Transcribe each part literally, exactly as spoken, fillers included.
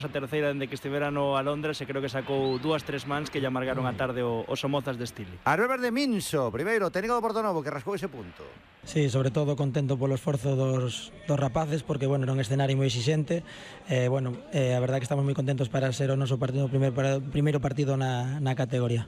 A terceira dende que estivera no Alondra se creo que sacou dúas, tres mans que lle amargaron a tarde o, os Somozas de Estili. Albert de Minso, primeiro, técnico do Portonovo, que rascou ese punto. Sí, sobre todo contento polo esforzo dos, dos rapaces, porque, bueno, era un escenario moi exixente. Eh, bueno, eh, a verdade que estamos moi contentos para ser o noso partido, o primer, para, primeiro partido na, na categoría.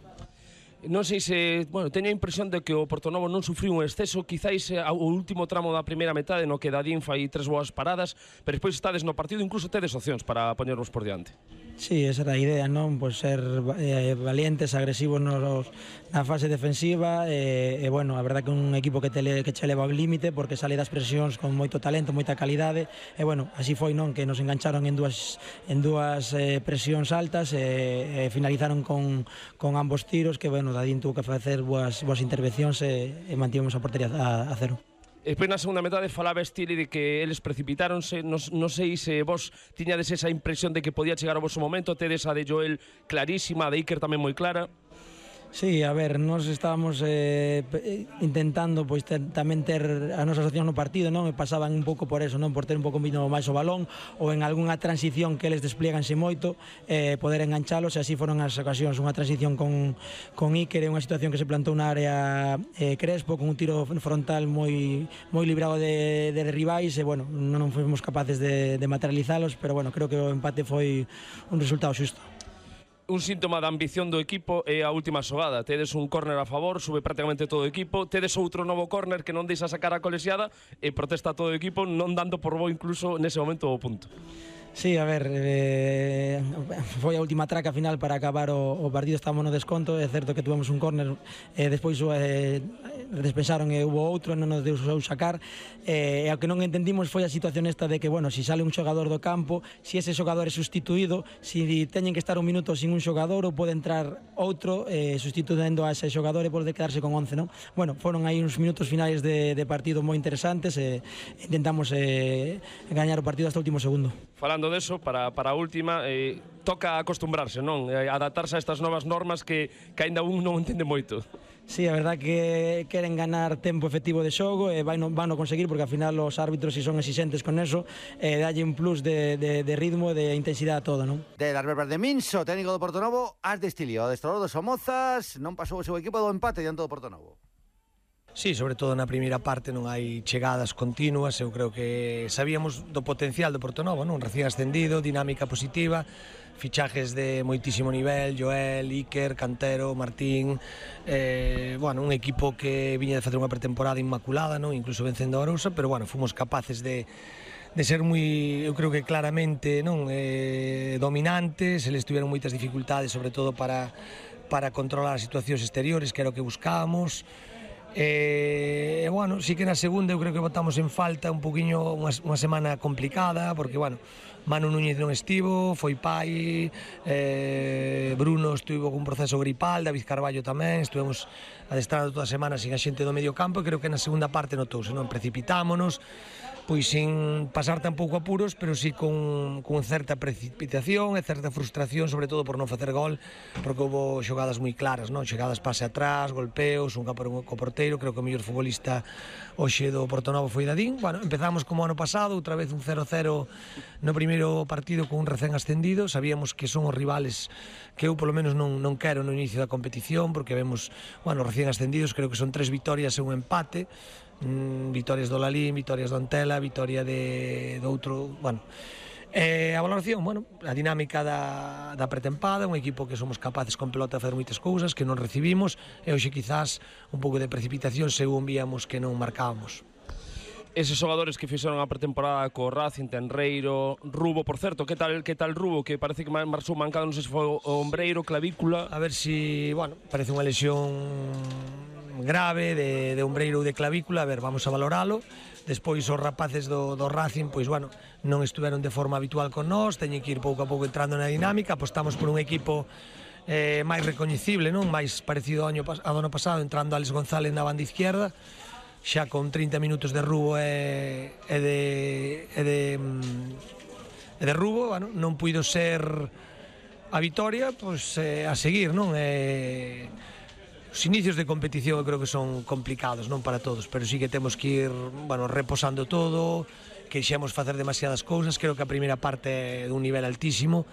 Non sei se, bueno, teño a impresión de que o Portonovo non sufriu un exceso, quizáis o último tramo da primeira metade no que Dadín fai tres boas paradas, pero despois estades no partido, incluso tedes opcións para poñervos por diante. Sí, esa era a idea, non? Pois ser eh, valientes, agresivos nos, na fase defensiva e, eh, bueno, a verdade que un equipo que, te, que che leva ao límite porque sale das presións con moito talento, moita calidade e, bueno, así foi, non? Que nos engancharon en dúas, en dúas eh, presións altas e, e finalizaron con, con ambos tiros que, bueno, Dadín tuvo que facer boas, boas intervencións e, e mantivemos a portería a, a cero. Despois na segunda metade falaba Estili de que eles precipitáronse, non, non sei se vos tiñades esa impresión de que podía chegar o vosso momento, tedes a de Joel clarísima, a de Iker tamén moi clara. Sí, a ver, nós estábamos eh, intentando pois ter, tamén ter as nosas opcións no partido, non? E pasaban un pouco por eso, non? Por ter un pouco vino máis o balón ou en algunha transición que eles desplieganse moito, eh, poder enganchalos, e así foron as ocasións. Unha transición con, con Iker, unha situación que se plantou na área eh, Crespo, con un tiro frontal moi moi librado de, de rivais, e, bueno, non fomos capaces de, de materializalos, pero, bueno, creo que o empate foi un resultado xusto. Un síntoma da ambición do equipo é a última xogada. Tedes un córner a favor, sube prácticamente todo o equipo, tedes outro novo córner que non deixa sacar a colexiada e protesta todo o equipo, non dando por bo incluso nese momento o punto. Sí, a ver, eh, foi a última traca final para acabar o, o partido, estábamos no desconto, é certo que tuvemos un córner, eh, despois eh, despensaron e hubo outro, non nos deu sacar, eh, e o que non entendimos foi a situación esta de que, bueno, si sale un xogador do campo, si ese xogador é sustituído, si teñen que estar un minuto sin un xogador ou pode entrar outro eh, sustituendo a ese xogador e pode quedarse con once, non? Bueno, foron aí uns minutos finais de, de partido moi interesantes e intentamos eh, gañar o partido hasta o último segundo. Falando deso, para, para a última, eh, toca acostumbrarse, non? Eh, adaptarse a estas novas normas que, que aínda un non entende moito. Sí, a verdad que queren ganar tempo efectivo de xogo e vai no, van a conseguir porque ao final os árbitros si son exixentes con eso e eh, dalle un plus de, de, de ritmo e de intensidade a todo, non? De Albert de Minso, técnico do Portonovo, as de Estili, o adestrador dos Somozas, non pasou o seu equipo do empate diante do Portonovo. Sí, sobre todo na primeira parte non hai chegadas continuas, eu creo que sabíamos do potencial do Portonovo, non? Recién ascendido, dinámica positiva, fichajes de moitísimo nivel, Joel, Iker, Cantero, Martín, eh, bueno, un equipo que viña de facer unha pretemporada inmaculada, non? Incluso vencendo a Arousa, pero bueno, fomos capaces de de ser moi, eu creo que claramente, non, eh, dominantes, eles tiveron moitas dificultades, sobre todo para para controlar as situacións exteriores, que era o que buscábamos. E, eh, bueno, sí que na segunda eu creo que botamos en falta un poquinho unha, unha semana complicada porque, bueno, Manu Núñez non estivo, foi pai, eh, Bruno estuvo con un proceso gripal, David Carballo tamén, estuvemos adestrando toda a semana sin a xente do medio campo e creo que na segunda parte notouse, non? Precipitámonos, pois sin pasar tampouco apuros, pero sí con, con certa precipitación e certa frustración, sobre todo por non facer gol, porque houve xogadas moi claras, non? Chegadas pase atrás, golpeos, un campo co porteiro, creo que o mellor futbolista hoxe do Portonovo foi Dadín. Bueno, empezamos como ano pasado, outra vez un cero cero no primeiro partido con un recén ascendido, sabíamos que son os rivales que eu polo menos non, non quero no inicio da competición, porque vemos, bueno, recén ascendidos, creo que son tres vitorias e un empate, Mm, vitorias do Lalín, vitorias do Antela, vitoria de, de outro, bueno, eh, a valoración, bueno, a dinámica da, da pretempada, un equipo que somos capaces con pelota de fazer moitas cousas que non recibimos e hoxe quizás un pouco de precipitación según víamos que non marcábamos. Eses xogadores que fixeron a pretemporada co Racing, Tenreiro, Rubo, por certo, que tal que tal Rubo, que parece que marxou mancado, non sei se foi o ombreiro, clavícula. A ver si, bueno, parece unha lesión grave de, de ombreiro ou de clavícula, a ver, vamos a valoralo. Despois os rapaces do, do Racing, pois, bueno, non estuveron de forma habitual con nós, teñen que ir pouco a pouco entrando na dinámica, apostamos por un equipo eh, máis recoñecible, non? Máis parecido ao ano, ao ano pasado, entrando Alex González na banda izquierda, xa con trinta minutos de Rubo e, e de e de, e de Rubo, bueno, non puido ser a vitoria, pois eh, a seguir, non? E os inicios de competición eu creo que son complicados, non para todos, pero sí que temos que ir, bueno, reposando todo, queixemos facer demasiadas cousas, creo que a primeira parte é dun nivel altísimo,